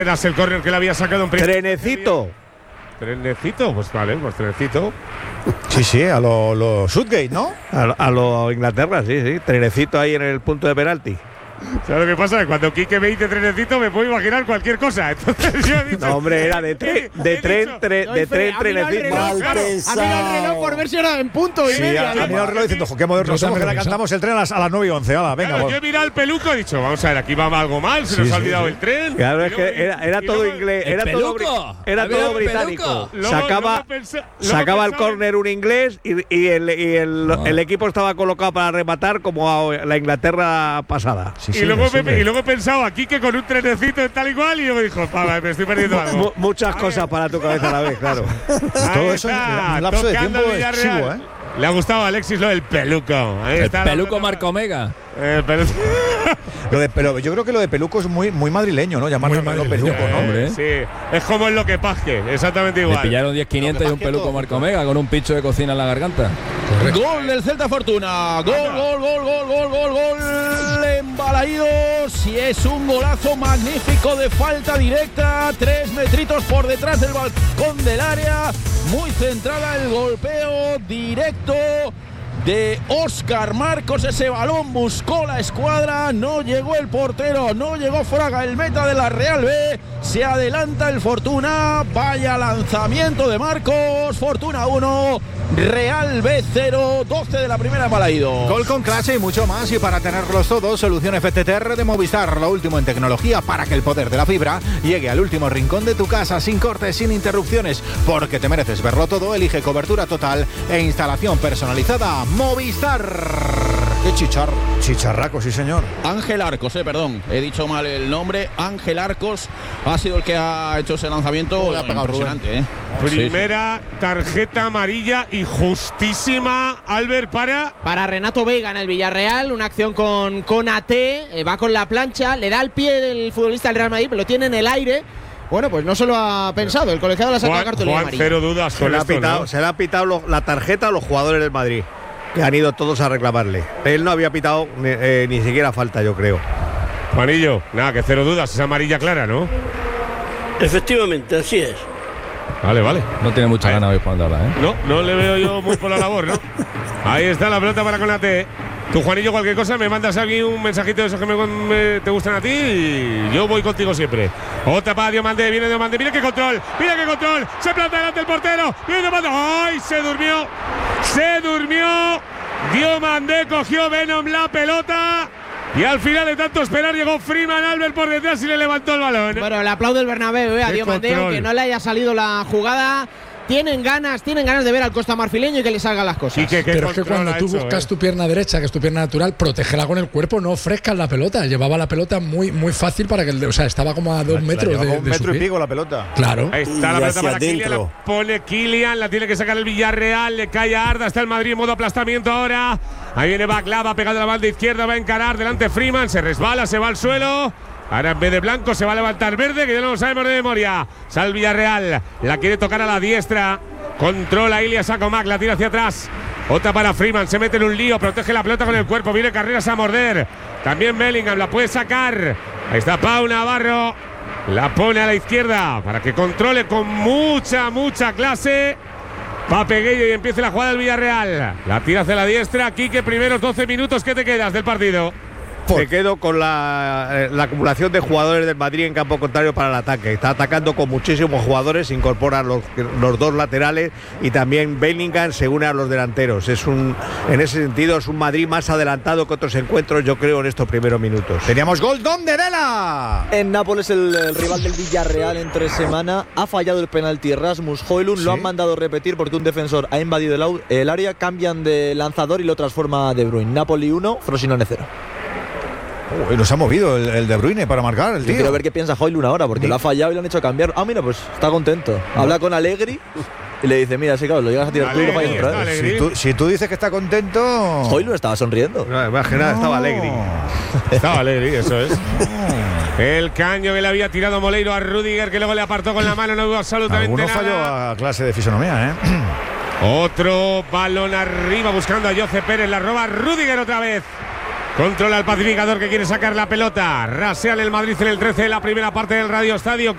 Era el córner que le había sacado un Trenecito. Trenecito, pues vale, pues trenecito. Sí, a lo Southgate, ¿no? A lo Inglaterra, sí. Trenecito ahí en el punto de penalti. ¿Sabes lo que pasa? Cuando Quique me dice trenecito me puedo imaginar cualquier cosa. Entonces yo he dicho, no, hombre, era de tren, trenecito. Ha mirado el reloj por ver si era en punto y Sí, media. ha mirado el reloj diciendo, qué moderno somos, que le cantamos el tren a las 9:11. Hala, venga. Claro, yo he mirado el peluco y he dicho, vamos a ver, aquí va algo mal, se nos ha olvidado el tren. Claro, es que era todo inglés, era todo británico. Sacaba el córner un inglés y el equipo estaba colocado para rematar como a la Inglaterra pasada. Y luego he pensado aquí que con un trenecito tal y cual, y yo me dijo, me estoy perdiendo algo. Muchas cosas para tu cabeza a la vez, claro. Todo eso en un lapso de tiempo excesivo, ¿eh? Le ha gustado a Alexis lo del peluco. Ahí está peluco Marco Omega. Pero yo creo que lo de peluco es muy madrileño, ¿no? Llamarlo peluco, ¿no? Hombre. Sí, es como en lo que Paje, exactamente igual. Le pillaron 10.500 y un peluco Marco Omega con un pincho de cocina en la garganta. Correcto. Gol del Celta Fortuna. Gol en Balaídos. Y es un golazo magnífico de falta directa. 3 metritos por detrás del balcón del área. Muy centrada el golpeo directo de Óscar Marcos. Ese balón buscó la escuadra, no llegó el portero, no llegó Fraga, el meta de la Real B. Se adelanta el Fortuna. Vaya lanzamiento de Marcos. Fortuna 1, Real B 0, 12 de la primera en Balaídos. Gol con clase y mucho más. Y para tenerlos todos, solución FTTR de Movistar, lo último en tecnología para que el poder de la fibra llegue al último rincón de tu casa, sin cortes, sin interrupciones, porque te mereces verlo todo. Elige cobertura total e instalación personalizada. Movistar. ¡Qué chicharraco, sí señor! Ángel Arcos, perdón, he dicho mal el nombre. Ángel Arcos ha sido el que ha hecho ese lanzamiento impresionante, Primera tarjeta amarilla y justísima, Albert, para Renato Vega en el Villarreal. Una acción con Konaté, va con la plancha, le da el pie del futbolista del Real Madrid, pero lo tiene en el aire. Bueno, pues no se lo ha pensado, el colegiado le ha sacado la cartulina amarilla. Cero dudas con esto, ¿no? Se le ha pitado la tarjeta a los jugadores del Madrid, que han ido todos a reclamarle. Él no había pitado ni siquiera falta, yo creo. Juanillo, nada, que cero dudas, es amarilla clara, ¿no? Efectivamente, así es. Vale. No tiene mucha gana hoy cuando habla, No le veo yo muy por la labor, ¿no? Ahí está la pelota para Konaté. Tú, Juanillo, cualquier cosa, me mandas aquí un mensajito de esos que te gustan a ti y yo voy contigo siempre. Otra para Diomandé, viene Diomandé, mira qué control, se planta delante el portero, viene Diomandé, ¡ay! Se durmió, Diomandé cogió Venom la pelota y al final de tanto esperar llegó Freeman Albert por detrás y le levantó el balón. Bueno, le aplaude el Bernabéu a Diomandé, aunque no le haya salido la jugada. Tienen ganas de ver al costamarfileño y que le salgan las cosas. Pero es que cuando tú buscas tu pierna derecha, que es tu pierna natural, protégela con el cuerpo, no ofrezcas la pelota. Llevaba la pelota muy fácil para que estaba como a 2 metros de un metro su y pico la pelota. Claro. Ahí está la pelota para Kylian, la pone Kylian, la tiene que sacar el Villarreal, le cae a Arda, está el Madrid en modo aplastamiento ahora. Ahí viene Baklava pegado a la banda izquierda, va a encarar delante Freeman, se resbala, se va al suelo. Ahora en vez de blanco se va a levantar verde, que ya no lo sabemos de memoria. Sale el Villarreal, la quiere tocar a la diestra. Controla Ilya Sakomak, la tira hacia atrás. Otra para Freeman, se mete en un lío, protege la pelota con el cuerpo, viene Carreras a morder. También Bellingham la puede sacar. Ahí está Pau Navarro, la pone a la izquierda para que controle con mucha clase. Pape Gueye y empiece la jugada del Villarreal. La tira hacia la diestra. Quique, primeros 12 minutos, ¿qué te quedas del partido? Me quedo con la acumulación de jugadores del Madrid en campo contrario para el ataque. Está atacando con muchísimos jugadores, incorpora los 2 laterales y también Bellingham se une a los delanteros. En ese sentido es un Madrid más adelantado que otros encuentros, yo creo, en estos primeros minutos. Teníamos gol de Dela. En Nápoles, el rival del Villarreal entre semana ha fallado el penalti. Rasmus Højlund lo han mandado repetir porque un defensor ha invadido el área, cambian de lanzador y lo transforma De Bruyne. Napoli 1, Frosinone 0. Nos ha movido el De Bruyne para marcar el tío. Yo quiero ver qué piensa Højlund ahora, porque lo ha fallado y lo han hecho cambiar. Ah, mira, pues está contento. Habla con Allegri y le dice, mira, sí, claro, lo llegas a tirar tú y lo fallas otra vez. Si tú dices que está contento… Højlund estaba sonriendo. Estaba Allegri. Estaba Allegri, eso es. El caño que le había tirado Moleiro a Rüdiger, que luego le apartó con la mano, no hubo absolutamente nada. Alguno falló a clase de fisonomía, Otro balón arriba buscando a Jose Pérez, la roba Rüdiger otra vez. Controla el pacificador que quiere sacar la pelota. Rasean el Madrid en el 13 de la primera parte del Radio Estadio.